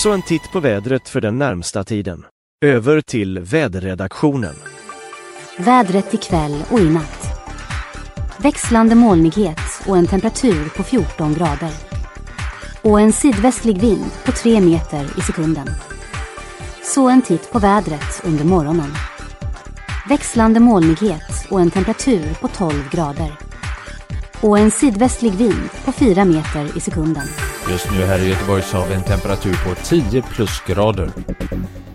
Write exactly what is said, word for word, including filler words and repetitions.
så en titt på vädret för den närmsta tiden. Över till väderredaktionen. Vädret ikväll och i natt. Växlande molnighet och en temperatur på fjorton grader. Och en sydvästlig vind på tre meter i sekunden. Så en titt på vädret under morgonen. Växlande molnighet och en temperatur på tolv grader. Och en sydvästlig vind på fyra meter i sekunden. Just nu här i Göteborg så har vi en temperatur på tio plusgrader.